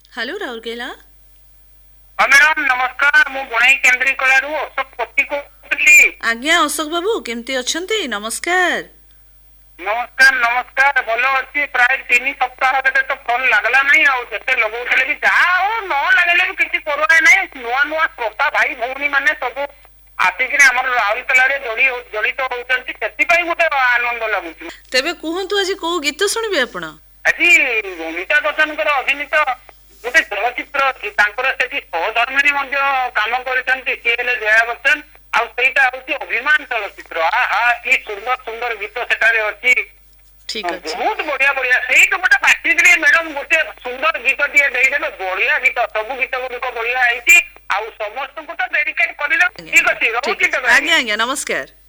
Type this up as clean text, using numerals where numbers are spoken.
Hello Rourkela. हाँ madam नमस्कार, मु बणाई केंद्री कलारू अशोक पति को आज्ञा अशोक बाबू केमती अछंती? नमस्कार। नमस्कार नमस्कार, भल अच्छी। प्राय 3 सप्ताह तो फोन लगला नहीं आते लगौले भी जहाँ हो न लगे भी किसी परवाह नहीं। नुआ नुआ श्रोता भाई भौणी मैंने सब आसिक राउरकेला जड़ित होती से गोटे आनंद लगुच। तेबे कहतु आज को गीत शुणिबे आपण? आज भूमिका दर्शन अभिनीत गोटे चलचित्र अच्छी से सहधर्मिणी काम कर जया बच्चन आईटा हूँ अभिमान चलचित्र। आहा कि सुंदर सुंदर गीत सेठारे अच्छी, बहुत बढ़िया बढ़िया। से गोटे बाटिक मैडम गोटे सुंदर गीत टे देदेवे, बढ़िया गीत सब गीत गुड़िक बढ़िया आई समस्त को तो डेडिकेट कर। ठीक अच्छे रोचे। आज्ञा आज्ञा नमस्कार।